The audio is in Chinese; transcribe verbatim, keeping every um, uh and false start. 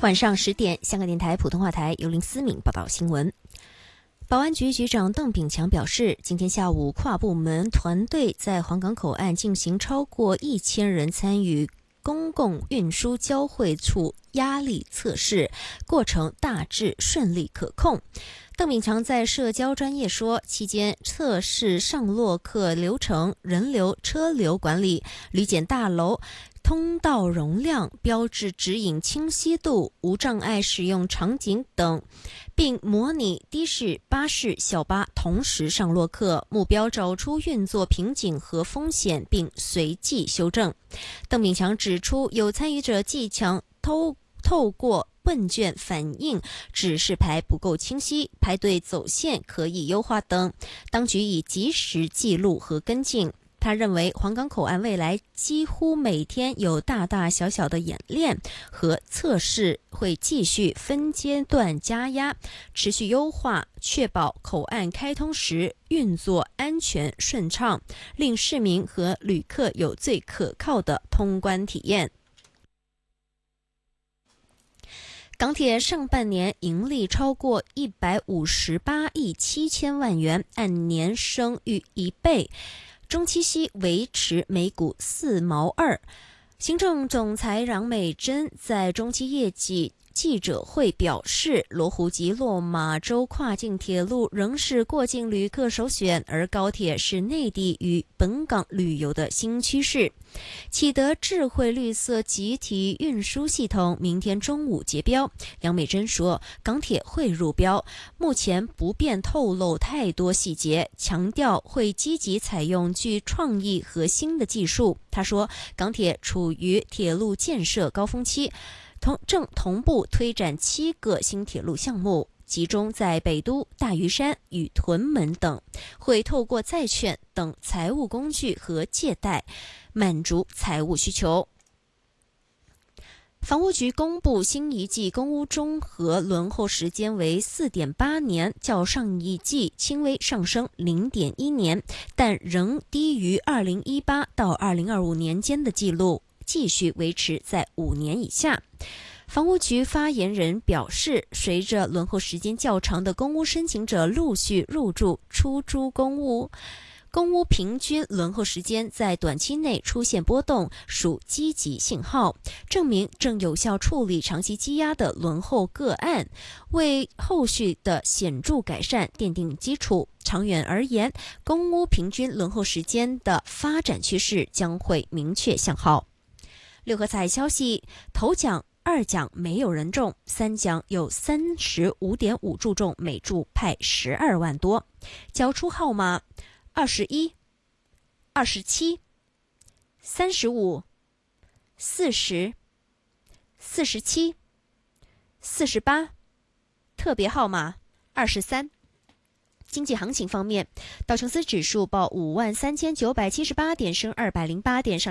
晚上十点，香港电台普通话台由林思敏报道新闻。保安局局长邓炳强表示，今天下午跨部门团队在黄港口岸进行超过一千人参与公共运输交汇处压力测试，过程大致顺利可控。邓炳强在社交专页说，期间测试上落客流程、人流、车流管理、旅检大楼通道容量、标志指引清晰度、无障碍使用场景等，并模拟的士、巴士、小巴同时上落客，目标找出运作瓶颈和风险，并随即修正。邓炳强指出，有参与者技巧透透过问卷反映指示牌不够清晰，排队走线可以优化等，当局已及时记录和跟进。他认为黄港口岸未来几乎每天有大大小小的演练和测试，会继续分阶段加压，持续优化，确保口岸开通时运作安全顺畅，令市民和旅客有最可靠的通关体验。港铁上半年盈利超过一百五十八亿七千万元，按年升逾一倍。中期息维持每股四毛二。行政总裁杨美珍在中期业绩记者会表示，罗湖及落马洲跨境铁路仍是过境旅客首选，而高铁是内地与本港旅游的新趋势。启德智慧绿色集体运输系统明天中午结标，杨美珍说，港铁会入标，目前不便透露太多细节，强调会积极采用具创意和新的技术。他说，港铁处于铁路建设高峰期，同正同步推展七个新铁路项目，集中在北都、大屿山与屯门等，会透过债券等财务工具和借贷满足财务需求。房屋局公布新一季公屋综合轮候时间为 四点八年，较上一季轻微上升 零点一年，但仍低于二零一八到二零二五年间的记录，继续维持在五年以下。房屋局发言人表示，随着轮候时间较长的公屋申请者陆续入住出租公屋，公屋平均轮候时间在短期内出现波动，属积极信号，证明正有效处理长期积压的轮候个案，为后续的显著改善奠定基础。长远而言，公屋平均轮候时间的发展趋势将会明确向好。六合彩消息，头奖二奖没有人中，三奖有 三十五点五 注中，每注派十二万多。交出号码二十一、二十七、三十五、四十、四十七、四十八，特别号码二十三。经济行情方面，道琼斯指数报五万三千九百七十八点，升二百零八点，上